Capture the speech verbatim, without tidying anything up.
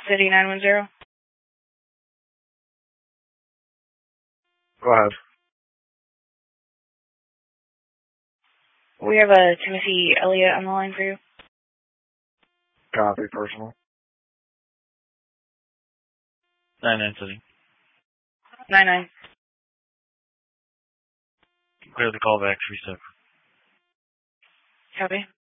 City nine one zero. Go ahead. We have a Timothy Elliott on the line for you. Copy, personal. nine nine City. nine nine. Clear the call back, three seven. Copy.